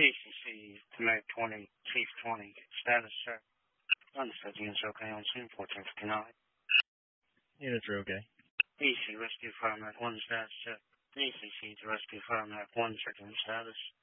ACC to Mag 20, Chief 20, status check. Understood, units okay on scene, 1459. Units are okay. EC, Rescue Fire Mag 1 status check. ACC to Rescue Fire Mag 1, checking status.